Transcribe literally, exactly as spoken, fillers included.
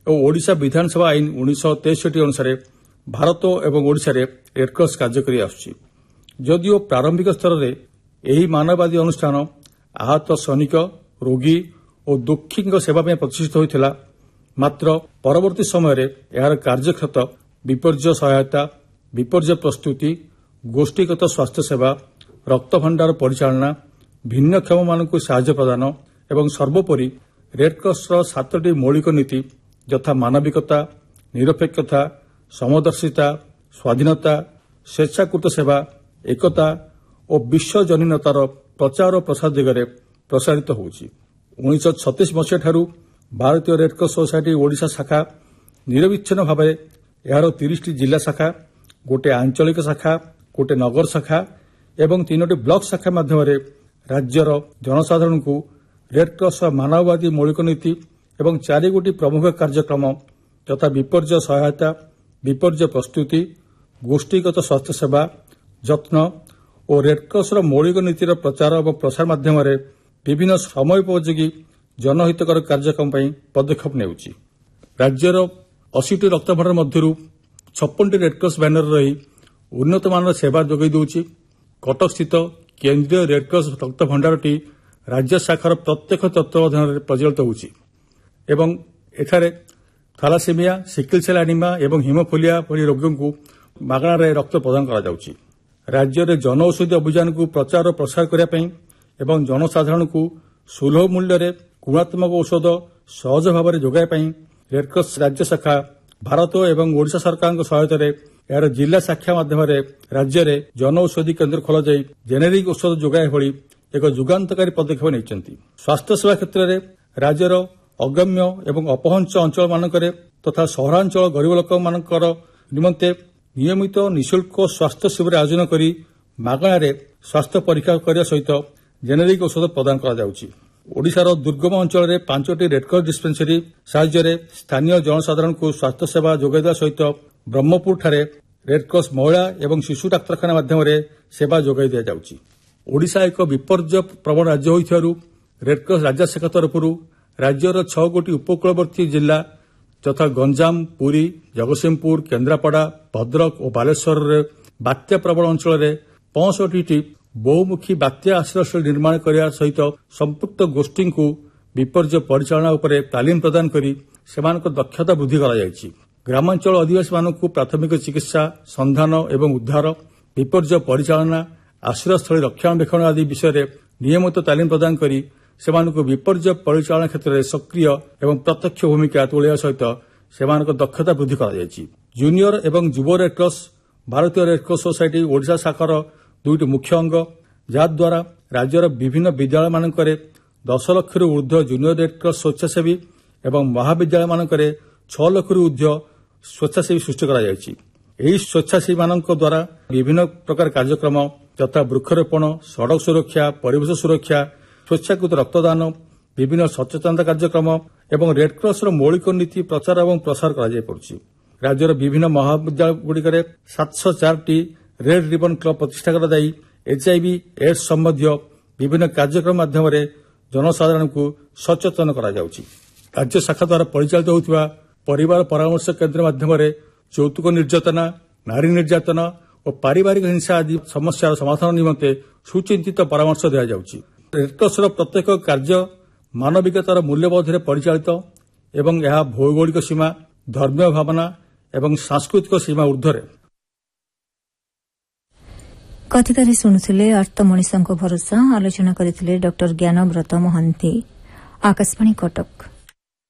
ଏବଂ ଓଡ଼ିଶା ବିଧାନସଭା ଆଇନ ଉଣେଇଶହ ତେଷଠି ଅନୁସାରେ ଭାରତ ଏବଂ ଓଡ଼ିଶାରେ ରେଡ୍କ୍ରସ କାର୍ଯ୍ୟ କରି ଆସୁଛି। ଯଦିଓ ପ୍ରାରମ୍ଭିକ ସ୍ତରରେ ଏହି ମାନବାଦୀ ଅନୁଷ୍ଠାନ ଆହତ ସୈନିକ, ରୋଗୀ ଓ ଦୁଃଖୀଙ୍କ ସେବା ପାଇଁ ପ୍ରତିଷ୍ଠିତ ହୋଇଥିଲା, ମାତ୍ର ପରବର୍ତ୍ତୀ ସମୟରେ ଏହାର କାର୍ଯ୍ୟକ୍ଷେତ୍ର ବିପର୍ଯ୍ୟୟ ସହାୟତା, ବିପର୍ଯ୍ୟୟ ପ୍ରସ୍ତୁତି, ଗୋଷ୍ଠୀଗତ ସ୍ୱାସ୍ଥ୍ୟସେବା, ରକ୍ତଭଣ୍ଡାର ପରିଚାଳନା, ଭିନ୍ନକ୍ଷମମାନଙ୍କୁ ସାହାଯ୍ୟ ପ୍ରଦାନ ଏବଂ ସର୍ବୋପରି ରେଡ୍କ୍ରସର ସାତଟି ମୌଳିକ ନୀତି ଯଥା ମାନବିକତା, ନିରପେକ୍ଷତା, ସମଦର୍ଶିତା, ସ୍ୱାଧୀନତା, ସ୍ୱେଚ୍ଛାକୃତ ସେବା, ଏକତା ଓ ବିଶ୍ୱଜନୀନତାର ପ୍ରଚାର ଓ ପ୍ରସାର ଦିଗରେ ପ୍ରସାରିତ ହେଉଛି। ଉଣେଇଶହ ଛତିଶ ମସିହାଠାରୁ ଭାରତୀୟ ରେଡ୍କ୍ରସ ସୋସାଇଟି ଓଡ଼ିଶା ଶାଖା ନିରବିଚ୍ଛିନ୍ନ ଭାବରେ ଏହାର ତିରିଶଟି ଜିଲ୍ଲା ଶାଖା, ଗୋଟିଏ ଆଞ୍ଚଳିକ ଶାଖା, ଗୋଟିଏ ନଗର ଶାଖା ଏବଂ ତିନୋଟି ବ୍ଲକ ଶାଖା ମାଧ୍ୟମରେ ରାଜ୍ୟର ଜନସାଧାରଣଙ୍କୁ ରେଡ୍କ୍ରସର ମାନବବାଦୀ ମୌଳିକ ନୀତି ଏବଂ ଚାରି ଗୋଟି ପ୍ରମୁଖ କାର୍ଯ୍ୟକ୍ରମ ଯଥା ବିପର୍ଯ୍ୟୟ ସହାୟତା, ବିପର୍ଯ୍ୟୟ ପ୍ରସ୍ତୁତି, ଗୋଷ୍ଠୀଗତ ସ୍ୱାସ୍ଥ୍ୟସେବା ଯତ୍ନ ଓ ରେଡ୍କ୍ରସର ମୌଳିକ ନୀତିର ପ୍ରଚାର ଏବଂ ପ୍ରସାର ମାଧ୍ୟମରେ ବିଭିନ୍ନ ସମୟୋପଯୋଗୀ ଜନହିତକର କାର୍ଯ୍ୟକ୍ରମ ପାଇଁ ପଦକ୍ଷେପ ନେଉଛି। ରାଜ୍ୟର ଅଶୀଟି ରକ୍ତଭଣ୍ଡାର ମଧ୍ୟରୁ ଛପନଟି ରେଡ୍କ୍ରସ ବ୍ୟାନର ରହି ଉନ୍ନତମାନର ସେବା ଯୋଗାଇ ଦେଉଛି। କଟକସ୍ଥିତ କେନ୍ଦ୍ରୀୟ ରେଡ୍କ୍ରସ ରକ୍ତଭଣ୍ଡାରଟି ରାଜ୍ୟ ଶାଖାର ପ୍ରତ୍ୟକ୍ଷ ତତ୍ତ୍ୱାବଧାନରେ ପରିଚାଳିତ ହେଉଛି ଏବଂ ଏଠାରେ ଥାଲାସେମିଆ, ସିକିଲ ସେଲ୍ ଆନିମିଆ ଏବଂ ହିମୋଫିଲିଆ ଭଳି ରୋଗୀଙ୍କୁ ମାଗଣାରେ ରକ୍ତ ପ୍ରଦାନ କରାଯାଉଛି। ରାଜ୍ୟରେ ଜନଔଷଧି ଅଭିଯାନକୁ ପ୍ରଚାର ଓ ପ୍ରସାର କରିବା ପାଇଁ ଏବଂ ଜନସାଧାରଣଙ୍କୁ ସୁଲଭ ମୂଲ୍ୟରେ ଗୁଣାତ୍ମକ ଔଷଧ ସହଜ ଭାବରେ ଯୋଗାଇବା ପାଇଁ ରେଡ୍କ୍ରସ ରାଜ୍ୟ ଶାଖା ଭାରତ ଏବଂ ଓଡ଼ିଶା ସରକାରଙ୍କ ସହାୟତାରେ ଏହାର ଜିଲ୍ଲା ଶାଖା ମାଧ୍ୟମରେ ରାଜ୍ୟରେ ଜନଔଷଧି କେନ୍ଦ୍ର ଖୋଲାଯାଇ ଜେନେରିକ୍ ଔଷଧ ଯୋଗାଇବା ଭଳି ଏକ ଯୁଗାନ୍ତକାରୀ ପଦକ୍ଷେପ ନେଇଛନ୍ତି। ସ୍ୱାସ୍ଥ୍ୟସେବା କ୍ଷେତ୍ରରେ ରାଜ୍ୟର ଅଗମ୍ୟ ଏବଂ ଅପହଞ୍ଚ ଅଞ୍ଚଳମାନଙ୍କରେ ତଥା ସହରାଞ୍ଚଳ ଗରିବ ଲୋକମାନଙ୍କର ନିମନ୍ତେ ନିୟମିତ ନିଃଶୁଳ୍କ ସ୍ୱାସ୍ଥ୍ୟ ଶିବିର ଆୟୋଜନ କରି ମାଗଣାରେ ସ୍ୱାସ୍ଥ୍ୟ ପରୀକ୍ଷା କରିବା ସହିତ ଜେନେରିକ୍ ଔଷଧ ପ୍ରଦାନ କରାଯାଉଛି। ଓଡ଼ିଶାର ଦୁର୍ଗମ ଅଞ୍ଚଳରେ ପାଞ୍ଚଟି ରେଡ୍କ୍ରସ ଡିସ୍ପେନ୍ସରୀ ସାହାଯ୍ୟରେ ସ୍ଥାନୀୟ ଜନସାଧାରଣଙ୍କୁ ସ୍ୱାସ୍ଥ୍ୟସେବା ଯୋଗାଇବା ସହିତ ବ୍ରହ୍ମପୁରଠାରେ ରେଡ୍କ୍ରସ ମହିଳା ଏବଂ ଶିଶୁ ଡାକ୍ତରଖାନା ମାଧ୍ୟମରେ ସେବା ଯୋଗାଇ ଦିଆଯାଉଛି। ଓଡ଼ିଶା ଏକ ବିପର୍ଯ୍ୟୟ ପ୍ରବଣ ରାଜ୍ୟ ହୋଇଥିବାରୁ ରେଡ୍କ୍ରସ ରାଜ୍ୟ ଶାଖା ତରଫରୁ ରାଜ୍ୟର ଛଅ ଗୋଟି ଉପକୂଳବର୍ତ୍ତୀ ଜିଲ୍ଲା ଯଥା ଗଞ୍ଜାମ, ପୁରୀ, ଜଗତସିଂହପୁର, କେନ୍ଦ୍ରାପଡ଼ା, ଭଦ୍ରକ ଓ ବାଲେଶ୍ୱରରେ ବାତ୍ୟା ପ୍ରବଣ ଅଞ୍ଚଳରେ ପଞ୍ଚଷଠିଟି ବହୁମୁଖୀ ବାତ୍ୟା ଆଶ୍ରୟସ୍ଥଳୀ ନିର୍ମାଣ କରିବା ସହିତ ସମ୍ପୃକ୍ତ ଗୋଷ୍ଠୀଙ୍କୁ ବିପର୍ଯ୍ୟୟ ପରିଚାଳନା ଉପରେ ତାଲିମ ପ୍ରଦାନ କରି ସେମାନଙ୍କ ଦକ୍ଷତା ବୃଦ୍ଧି କରାଯାଇଛି। ଗ୍ରାମାଞ୍ଚଳ ଅଧିବାସୀମାନଙ୍କୁ ପ୍ରାଥମିକ ଚିକିତ୍ସା, ସନ୍ଧାନ ଏବଂ ଉଦ୍ଧାର, ବିପର୍ଯ୍ୟୟ ପରିଚାଳନା, ଆଶ୍ରୟସ୍ଥଳୀ ରକ୍ଷଣାବେକ୍ଷଣ ଆଦି ବିଷୟରେ ନିୟମିତ ତାଲିମ ପ୍ରଦାନ କରି ସେମାନଙ୍କୁ ବିପର୍ଯ୍ୟୟ ପରିଚାଳନା କ୍ଷେତ୍ରରେ ସକ୍ରିୟ ଏବଂ ପ୍ରତ୍ୟକ୍ଷ ଭୂମିକା ତୁଲାଇବା ସହିତ ସେମାନଙ୍କ ଦକ୍ଷତା ବୃଦ୍ଧି କରାଯାଇଛି। ଜୁନିୟର ଏବଂ ଯୁବ ରେଡ୍କ୍ରସ ଭାରତୀୟ ରେଡ୍କ୍ରସ ସୋସାଇଟି ଓଡ଼ିଶା ଶାଖାର ଦୁଇଟି ମୁଖ୍ୟ ଅଙ୍ଗ, ଯାହାଦ୍ୱାରା ରାଜ୍ୟର ବିଭିନ୍ନ ବିଦ୍ୟାଳୟମାନଙ୍କରେ ଦଶ ଲକ୍ଷରୁ ଊର୍ଦ୍ଧ୍ୱ ଜୁନିୟର ରେଡ୍କ୍ରସ ସ୍ୱେଚ୍ଛାସେବୀ ଏବଂ ମହାବିଦ୍ୟାଳୟମାନଙ୍କରେ ଛଅ ଲକ୍ଷରୁ ଊର୍ଦ୍ଧ୍ୱ ସ୍ୱେଚ୍ଛାସେବୀ ସୃଷ୍ଟି କରାଯାଇଛି। ଏହି ସ୍ୱେଚ୍ଛାସେବୀମାନଙ୍କ ଦ୍ୱାରା ବିଭିନ୍ନ ପ୍ରକାର କାର୍ଯ୍ୟକ୍ରମ ଯଥା ବୃକ୍ଷରୋପଣ, ସଡ଼କ ସୁରକ୍ଷା, ପରିବେଶ ସୁରକ୍ଷା, ସ୍ୱେଚ୍ଛାକୃତ ରକ୍ତଦାନ, ବିଭିନ୍ନ ସଚେତନତା କାର୍ଯ୍ୟକ୍ରମ ଏବଂ ରେଡ୍କ୍ରସର ମୌଳିକ ନୀତି ପ୍ରଚାର ଏବଂ ପ୍ରସାର କରାଯାଇପାରୁଛି। ରାଜ୍ୟର ବିଭିନ୍ନ ମହାବିଦ୍ୟାଳୟଗୁଡ଼ିକରେ ସାତଶହ ଚାରିଟି ରେଡ୍ ରିବନ୍ କ୍ଲବ ପ୍ରତିଷ୍ଠା କରାଯାଇ ଏଚ୍ଆଇଭି ଏଡ୍ସ ସମ୍ବନ୍ଧୀୟ ବିଭିନ୍ନ କାର୍ଯ୍ୟକ୍ରମ ମାଧ୍ୟମରେ ଜନସାଧାରଣଙ୍କୁ ସଚେତନ କରାଯାଉଛି। ରାଜ୍ୟ ଶାଖା ଦ୍ୱାରା ପରିଚାଳିତ ହେଉଥିବା ପରିବାର ପରାମର୍ଶ କେନ୍ଦ୍ର ମାଧ୍ୟମରେ ଯୌତୁକ ନିର୍ଯାତନା, ନାରୀ ନିର୍ଯାତନା ଓ ପାରିବାରିକ ହିଂସା ଆଦି ସମସ୍ୟାର ସମାଧାନ ନିମନ୍ତେ ସୁଚିନ୍ତିତ ପରାମର୍ଶ ଦିଆଯାଉଛି। ରେଡ୍କ୍ରସର ପ୍ରତ୍ୟେକ କାର୍ଯ୍ୟ ମାନବିକତାର ମୂଲ୍ୟବୋଧରେ ପରିଚାଳିତ ଏବଂ ଏହା ଭୌଗୋଳିକ ସୀମା, ଧର୍ମୀୟ ଭାବନା ଏବଂ ସାଂସ୍କୃତିକ ସୀମା ଊର୍ଦ୍ଧ୍ୱରେ। କଥିକାରୀ ଶୁଣୁଥିଲେ ଆର୍ତ ମଣିଷଙ୍କ ଭରସା। ଆଲୋଚନା କରିଥିଲେ ଡକ୍ଟର ଜ୍ଞାନବ୍ରତ ମହାନ୍ତି। ଆକାଶବାଣୀ କଟକ।